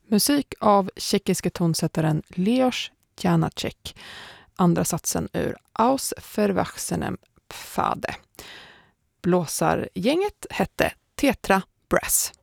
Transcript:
Musik av tjeckiske tonsättaren Leos Janáček. Andra satsen ur Aus verwachsenem Pfade. Blåsargänget hette Tetra Brass.